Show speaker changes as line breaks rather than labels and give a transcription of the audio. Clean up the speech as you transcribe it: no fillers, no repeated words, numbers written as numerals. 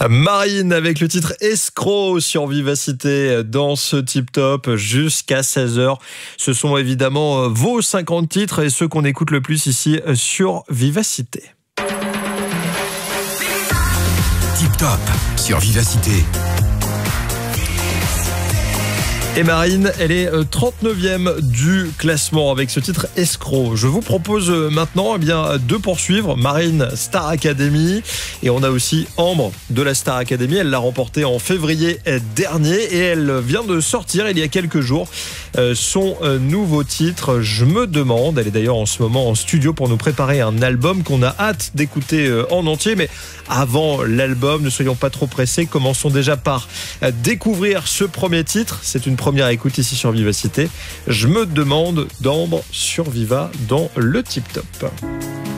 Marine avec le titre Escroc sur Vivacité dans ce Tip Top jusqu'à 16h. Ce sont évidemment vos 50 titres et ceux qu'on écoute le plus ici sur Vivacité.
Tip Top sur Vivacité.
Et Marine, elle est 39e du classement avec ce titre Escroc. Je vous propose maintenant de poursuivre Marine Star Academy. Et on a aussi Ambre de la Star Academy. Elle l'a remporté en février dernier et elle vient de sortir il y a quelques jours son nouveau titre Je me demande. Elle est d'ailleurs en ce moment en studio pour nous préparer un album qu'on a hâte d'écouter en entier. Mais avant l'album, ne soyons pas trop pressés. Commençons déjà par découvrir ce premier titre. C'est une première écoute ici sur Vivacité. Je me demande d'Ambre sur Viva dans le Tip Top.